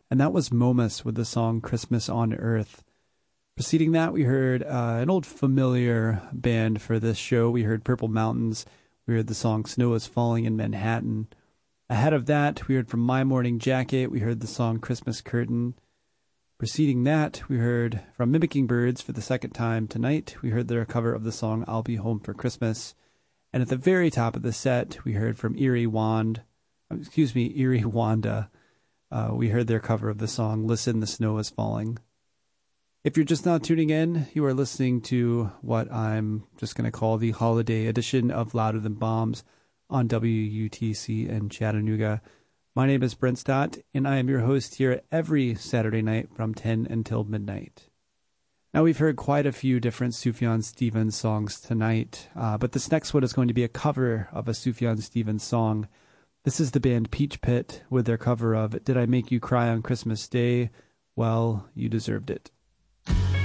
and that was Momus with the song Christmas on Earth. Preceding that, we heard an old familiar band for this show. We heard Purple Mountains. We heard the song Snow is Falling in Manhattan. Ahead of that, we heard from My Morning Jacket. We heard the song Christmas Curtain. Preceding that, we heard from Mimicking Birds for the second time tonight. We heard their cover of the song I'll Be Home for Christmas. And at the very top of the set, we heard from Eerie Wanda. We heard their cover of the song Listen, the Snow is Falling. If you're just now tuning in, you are listening to what I'm just going to call the holiday edition of Louder Than Bombs on WUTC in Chattanooga. My name is Brent Stott, and I am your host here every Saturday night from 10 until midnight. Now, we've heard quite a few different Sufjan Stevens songs tonight, but this next one is going to be a cover of a Sufjan Stevens song. This is the band Peach Pit with their cover of Did I Make You Cry on Christmas Day? Well, you deserved it.